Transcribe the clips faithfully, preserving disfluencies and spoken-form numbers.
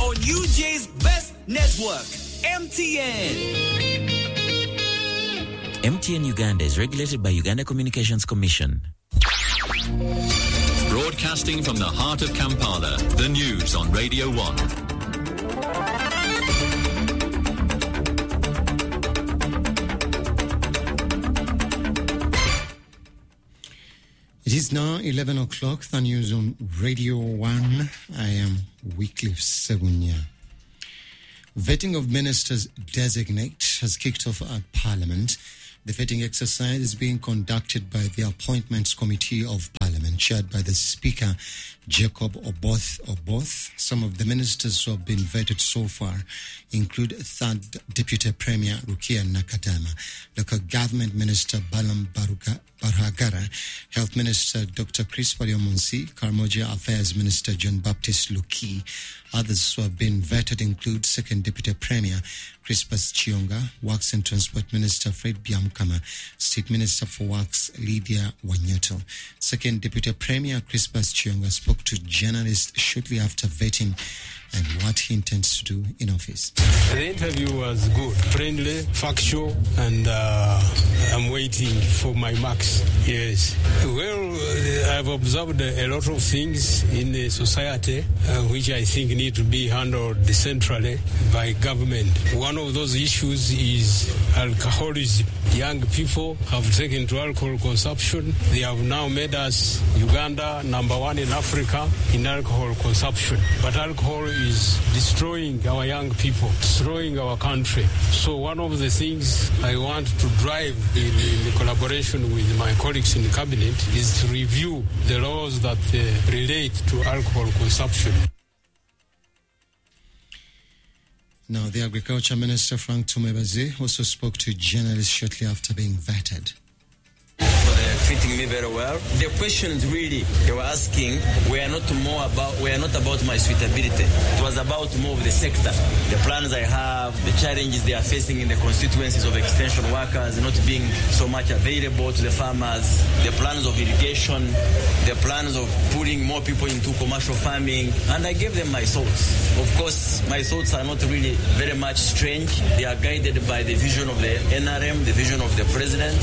on U J's best network, M T N. M T N Uganda is regulated by Uganda Communications Commission. Broadcasting from the heart of Kampala, the news on Radio one. It is now eleven o'clock, the news on Radio one. I am Wycliffe Segunya. Vetting of ministers designate has kicked off at Parliament. The vetting exercise is being conducted by the Appointments Committee of Parliament, chaired by the Speaker, Jacob Oboth Oboth. Some of the ministers who have been vetted so far include third Deputy Premier Rukia Nakadama, Local Government Minister Balam Baruga, Barhagara, Health Minister Doctor Chris Paliomonsi, Karamoja Affairs Minister John Baptist Luki. Others who have been vetted include Second Deputy Premier Crispus Chionga, Works and Transport Minister Fred Biamkama, State Minister for Works Lydia Wanyoto. Second Deputy Premier Crispus Chionga spoke to journalists shortly after vetting and what he intends to do in office. The interview was good, friendly, factual, and uh, I'm waiting for my marks. Yes. Well, uh, I've observed a lot of things in the society uh, which I think need to be handled centrally by government. One of those issues is alcoholism. Young people have taken to alcohol consumption. They have now made us Uganda number one in Africa in alcohol consumption. But alcohol is destroying our young people, destroying our country. So one of the things I want to drive in, in the collaboration with my colleagues in the cabinet is to review the laws that uh, relate to alcohol consumption. Now, the Agriculture Minister, Frank Tumebaze, also spoke to journalists shortly after being vetted. For the fitting me very well. The questions really they were asking were not more about were not about my suitability. It was about more of the sector, the plans I have, the challenges they are facing in the constituencies of extension workers not being so much available to the farmers, the plans of irrigation, the plans of putting more people into commercial farming, and I gave them my thoughts. Of course, my thoughts are not really very much strange. They are guided by the vision of the N R M, the vision of the president.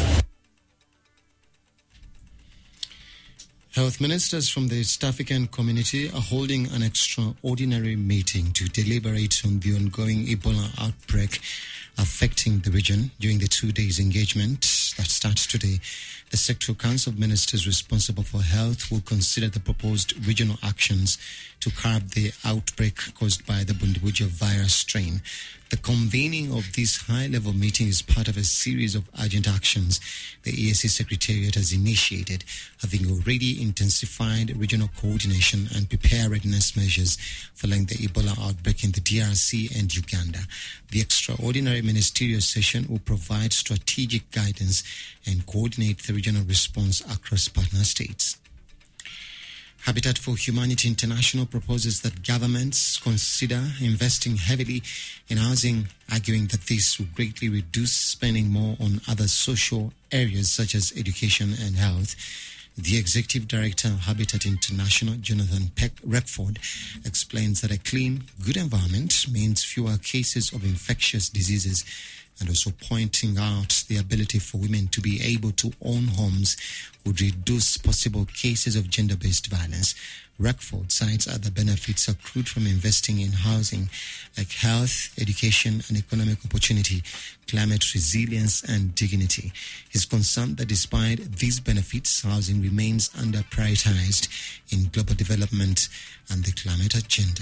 Health ministers from the East African community are holding an extraordinary meeting to deliberate on the ongoing Ebola outbreak affecting the region. During the two days engagement that starts today, the Sectoral Council of Ministers responsible for health will consider the proposed regional actions to curb the outbreak caused by the Bundibujo virus strain. The convening of this high-level meeting is part of a series of urgent actions the E A C Secretariat has initiated, having already intensified regional coordination and preparedness measures following the Ebola outbreak in the D R C and Uganda. The extraordinary ministerial session will provide strategic guidance and coordinate the regional response across partner states. Habitat for Humanity International proposes that governments consider investing heavily in housing, arguing that this will greatly reduce spending more on other social areas such as education and health. The Executive Director of Habitat International, Jonathan Peck Redford, explains that a clean, good environment means fewer cases of infectious diseases, and also pointing out the ability for women to be able to own homes would reduce possible cases of gender-based violence. Redford cites other benefits accrued from investing in housing, like health, education, and economic opportunity, climate resilience, and dignity. He's concerned that despite these benefits, housing remains under-prioritized in global development and the climate agenda.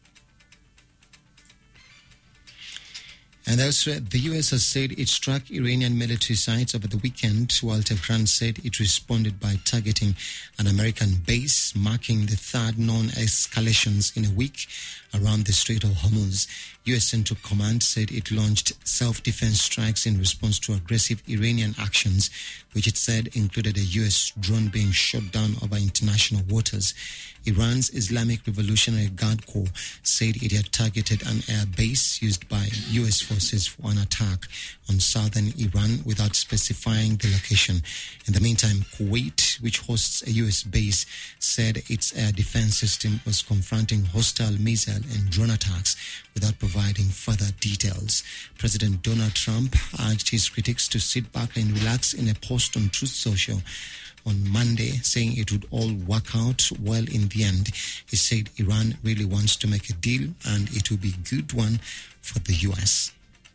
And elsewhere, the U S has said it struck Iranian military sites over the weekend, while Tehran said it responded by targeting an American base, marking the third known escalations in a week around the Strait of Hormuz. U S Central Command said it launched self-defense strikes in response to aggressive Iranian actions, which it said included a U S drone being shot down over international waters. Iran's Islamic Revolutionary Guard Corps said it had targeted an air base used by U S forces forces for an attack on southern Iran without specifying the location. In the meantime, Kuwait, which hosts a U S base, said its air defense system was confronting hostile missile and drone attacks without providing further details. President Donald Trump urged his critics to sit back and relax in a post on Truth Social on Monday, saying it would all work out well in the end. He said Iran really wants to make a deal and it will be a good one for the U S.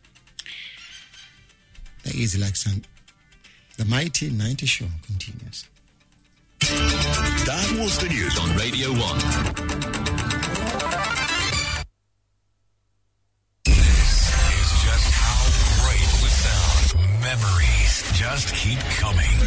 The Easy Like Sun. The Mighty ninety Show continues. That was the news on Radio one.